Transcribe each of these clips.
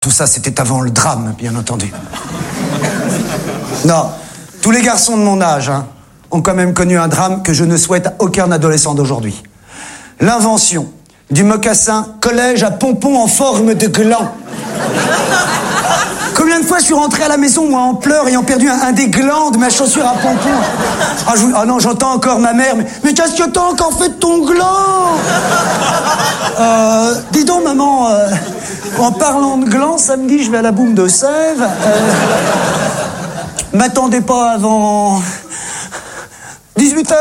Tout ça, c'était avant le drame, bien entendu. Non, tous les garçons de mon âge ont quand même connu un drame que je ne souhaite à aucun adolescent d'aujourd'hui. L'invention du mocassin collège à pompons en forme de gland. Combien de fois je suis rentré à la maison, moi, en pleurs, ayant perdu un des glands de ma chaussure à pompons. Ah non, j'entends encore ma mère. Mais qu'est-ce que t'as encore fait de ton gland? Dis donc, maman, en parlant de gland, samedi, je vais à la boum de Sèvres. M'attendez pas avant 18h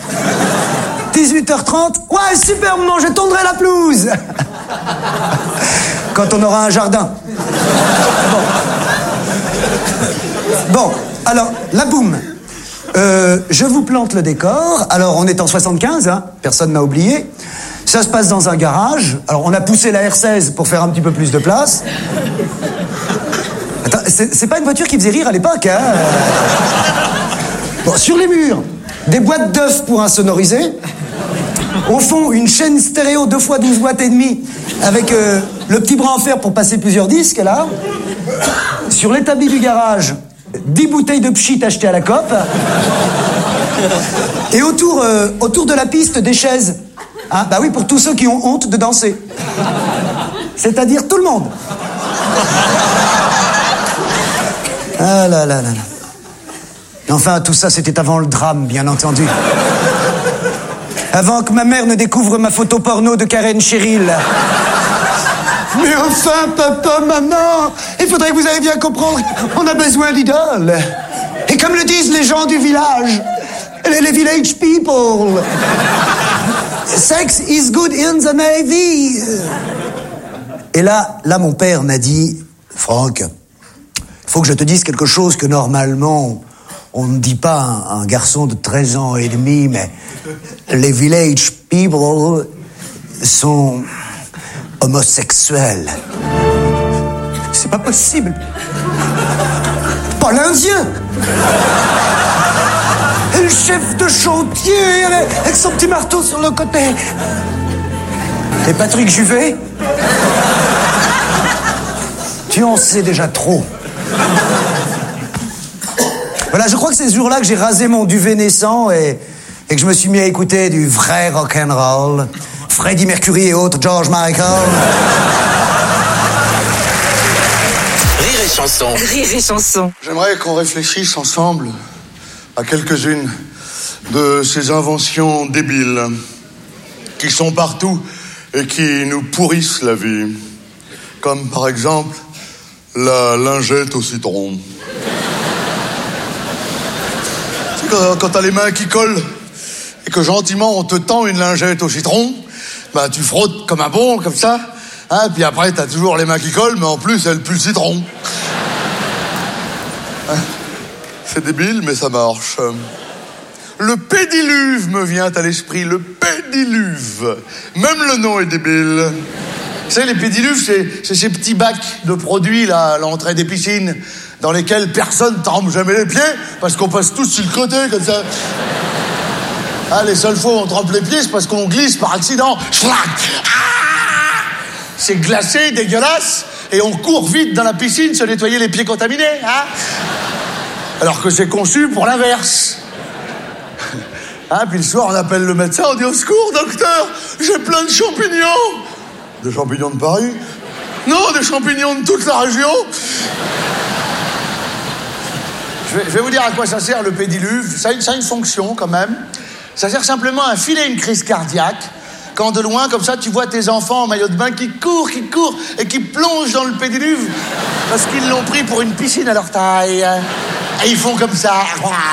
18h30. Ouais, super, maman, je tondrai la pelouse. Quand on aura un jardin. Bon, alors, la boum. Je vous plante le décor. Alors, on est en 75, personne n'a oublié. Ça se passe dans un garage. Alors, on a poussé la R16 pour faire un petit peu plus de place. Attends, c'est pas une voiture qui faisait rire à l'époque, Bon, sur les murs, des boîtes d'œufs pour insonoriser. Au fond, une chaîne stéréo 2 x 12 watts et demi avec le petit bras en fer pour passer plusieurs disques, là. Sur l'établi du garage, 10 bouteilles de pchit achetées à la COP. Et autour de la piste, des chaises. Bah oui, pour tous ceux qui ont honte de danser. C'est-à-dire tout le monde. Ah là là là là. Enfin, tout ça, c'était avant le drame, bien entendu. Avant que ma mère ne découvre ma photo porno de Karen Cheryl. Mais enfin, papa, maman, il faudrait que vous arriviez à comprendre, on a besoin d'idoles. Et comme le disent les gens du village, les village people, sex is good in the Navy. Et là, mon père m'a dit, Franck, il faut que je te dise quelque chose que normalement, on ne dit pas à un garçon de 13 ans et demi, mais les village people sont homosexuels. C'est pas possible. Pas l'Indien. Et le chef de chantier avec son petit marteau sur le côté. Et Patrick Juvet? Tu en sais déjà trop. Voilà, je crois que c'est ce jour-là que j'ai rasé mon duvet naissant et que je me suis mis à écouter du vrai rock'n'roll. Freddie Mercury et autres, George Michael. Rire et chanson. Rire et chanson. J'aimerais qu'on réfléchisse ensemble à quelques-unes de ces inventions débiles qui sont partout et qui nous pourrissent la vie. Comme par exemple la lingette au citron. Quand t'as les mains qui collent et que gentiment on te tend une lingette au citron, bah tu frottes comme un bon, comme ça, puis après t'as toujours les mains qui collent, mais en plus elle pue le citron. C'est débile, mais ça marche. Le pédiluve me vient à l'esprit, le pédiluve. Même le nom est débile. Vous savez, les pédiluves, c'est ces petits bacs de produits là, à l'entrée des piscines, dans lesquels personne trempe jamais les pieds, parce qu'on passe tous sur le côté, comme ça. Les seules fois où on trempe les pieds, c'est parce qu'on glisse par accident. C'est glacé, dégueulasse, et on court vite dans la piscine se nettoyer les pieds contaminés, alors que c'est conçu pour l'inverse. Puis le soir, on appelle le médecin, on dit « Au secours, docteur, j'ai plein de champignons !» Des champignons de Paris? Non, des champignons de toute la région. Je vais vous dire à quoi ça sert, le pédiluve. Ça a une fonction, quand même. Ça sert simplement à filer une crise cardiaque quand de loin, comme ça, tu vois tes enfants en maillot de bain qui courent et qui plongent dans le pédiluve parce qu'ils l'ont pris pour une piscine à leur taille. Et ils font comme ça.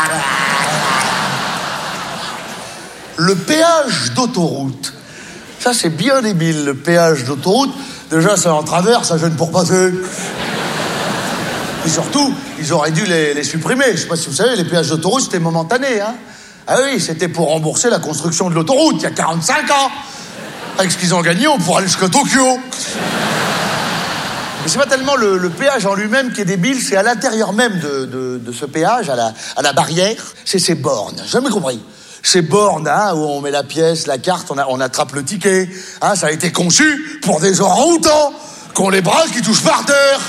Le péage d'autoroute. Ça, c'est bien débile, le péage d'autoroute. Déjà, c'est en travers, ça gêne pour passer. Et surtout, ils auraient dû les supprimer. Je sais pas si vous savez, les péages d'autoroute, c'était momentané, Ah oui, c'était pour rembourser la construction de l'autoroute, il y a 45 ans. Avec ce qu'ils ont gagné, on pourrait aller jusqu'à Tokyo. Mais c'est pas tellement le péage en lui-même qui est débile, c'est à l'intérieur même de ce péage, à la barrière, c'est ces bornes. J'ai jamais compris. Ces bornes, où on met la pièce, la carte, on attrape le ticket. Ça a été conçu pour des orang-outans. Qu'on les bras qui touchent par terre.